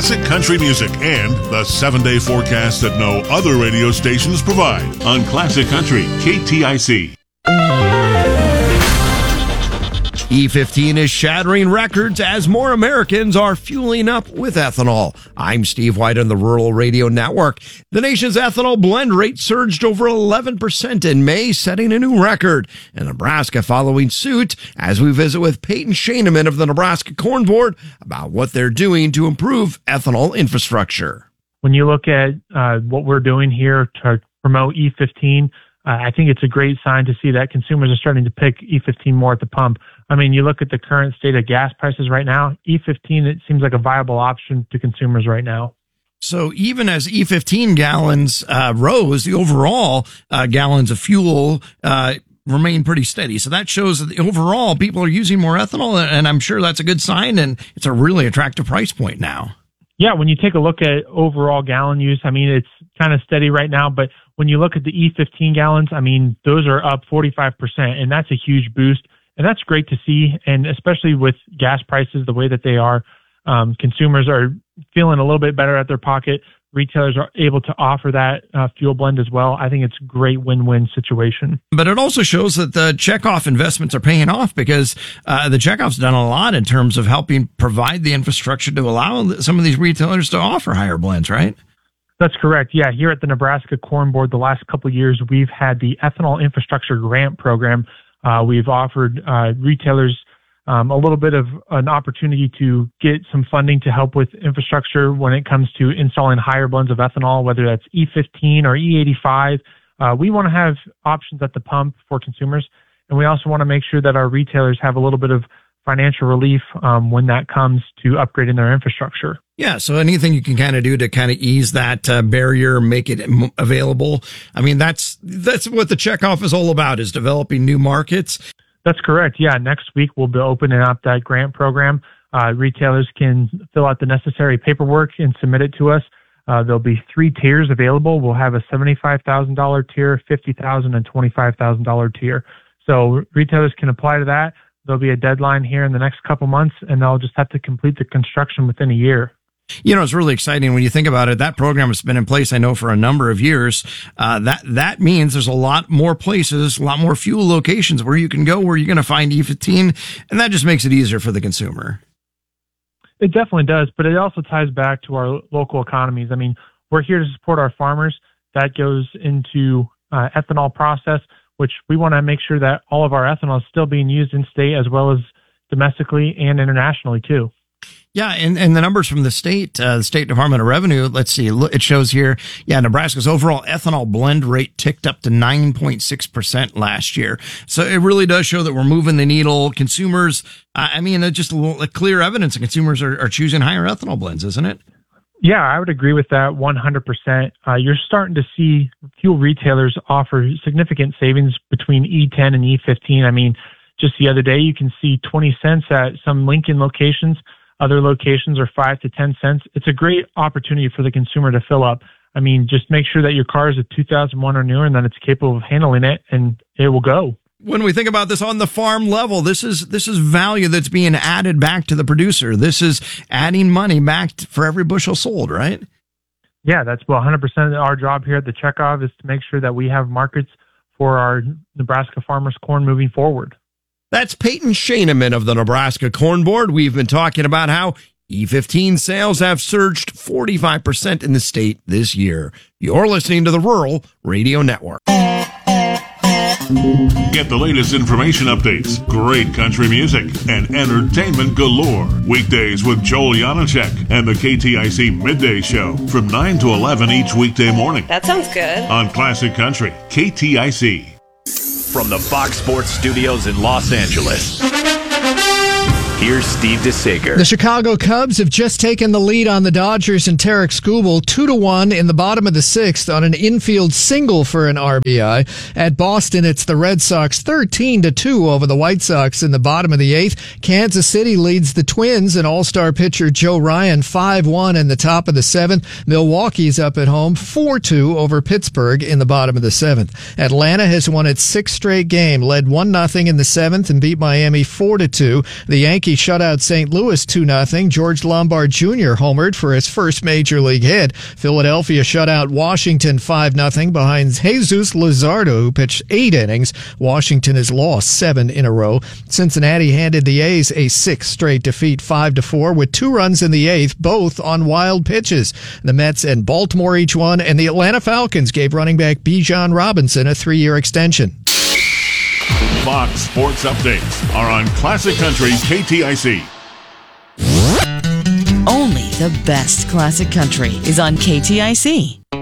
classic country music and the 7-day forecast that no other radio stations provide. On Classic Country, KTIC. E15 is shattering records as more Americans are fueling up with ethanol. I'm Steve White on the Rural Radio Network. The nation's ethanol blend rate surged over 11% in May, setting a new record. And Nebraska following suit as we visit with Peyton Schoeneman of the Nebraska Corn Board about what they're doing to improve ethanol infrastructure. When you look at what we're doing here to promote E15, I think it's a great sign to see that consumers are starting to pick E15 more at the pump. I mean, you look at the current state of gas prices right now, E15, it seems like a viable option to consumers right now. So even as E15 gallons rose, the overall gallons of fuel remain pretty steady. So that shows that overall people are using more ethanol, and I'm sure that's a good sign, and it's a really attractive price point now. Yeah, when you take a look at overall gallon use, I mean, it's kind of steady right now, but when you look at the E15 gallons, I mean, those are up 45%, and that's a huge boost. And that's great to see, and especially with gas prices the way that they are, consumers are feeling a little bit better at their pocket. Retailers are able to offer that fuel blend as well. I think it's a great win-win situation. But it also shows that the checkoff investments are paying off because the checkoff's done a lot in terms of helping provide the infrastructure to allow some of these retailers to offer higher blends, right? That's correct. Yeah, here at the Nebraska Corn Board, the last couple of years, we've had the Ethanol Infrastructure Grant Program. We've offered retailers a little bit of an opportunity to get some funding to help with infrastructure when it comes to installing higher blends of ethanol, whether that's E15 or E85. We want to have options at the pump for consumers, and we also want to make sure that our retailers have a little bit of financial relief when that comes to upgrading their infrastructure. Yeah, so anything you can kind of do to kind of ease that barrier, make it available. I mean, that's what the checkoff is all about, is developing new markets. That's correct. Yeah, next week we'll be opening up that grant program. Retailers can fill out the necessary paperwork and submit it to us. There'll be 3 tiers available. We'll have a $75,000 tier, $50,000, and $25,000 tier. So retailers can apply to that. There'll be a deadline here in the next couple months, and they'll just have to complete the construction within a year. You know, it's really exciting when you think about it. That program has been in place, I know, for a number of years. That means there's a lot more places, a lot more fuel locations where you can go, where you're going to find E15, and that just makes it easier for the consumer. It definitely does, but it also ties back to our local economies. I mean, we're here to support our farmers. That goes into ethanol process, which we want to make sure that all of our ethanol is still being used in state as well as domestically and internationally too. Yeah, and the numbers from the State Department of Revenue, let's see, it shows here, Nebraska's overall ethanol blend rate ticked up to 9.6% last year. So it really does show that we're moving the needle. Consumers, it's just a clear evidence that consumers are choosing higher ethanol blends, isn't it? Yeah, I would agree with that 100%. You're starting to see fuel retailers offer significant savings between E10 and E15. I mean, just the other day, you can see 20 cents at some Lincoln locations. Other locations are 5 to 10 cents. It's a great opportunity for the consumer to fill up. I mean, just make sure that your car is a 2001 or newer and that it's capable of handling it, and it will go. When we think about this on the farm level, this is value that's being added back to the producer. This is adding money back for every bushel sold, right? Yeah, that's 100% our job here at the checkoff, is to make sure that we have markets for our Nebraska farmers' corn moving forward. That's Peyton Schoeneman of the Nebraska Corn Board. We've been talking about how E15 sales have surged 45% in the state this year. You're listening to the Rural Radio Network. Get the latest information updates, great country music, and entertainment galore. Weekdays with Joel Janacek and the KTIC Midday Show from 9 to 11 each weekday morning. That sounds good. On Classic Country, KTIC. From the Fox Sports Studios in Los Angeles, here's Steve DeSager. The Chicago Cubs have just taken the lead on the Dodgers and Tarek Skubal 2-1 in the bottom of the 6th on an infield single for an RBI. At Boston, it's the Red Sox 13-2 over the White Sox in the bottom of the 8th. Kansas City leads the Twins and all-star pitcher Joe Ryan 5-1 in the top of the 7th. Milwaukee's up at home 4-2 over Pittsburgh in the bottom of the 7th. Atlanta has won its 6th straight game, led 1-0 in the 7th and beat Miami 4-2. The Yankees Yankees shut out St. Louis 2-0. George Lombard Jr. homered for his first major league hit. Philadelphia shut out Washington 5-0 behind Jesus Luzardo, who pitched 8 innings. Washington has lost 7 in a row. Cincinnati handed the A's a 6th straight defeat, 5-4, with 2 runs in the 8th, both on wild pitches. The Mets and Baltimore each won, and the Atlanta Falcons gave running back Bijan Robinson a 3-year extension. Fox Sports Updates are on Classic Country KTIC. Only the best classic country is on KTIC.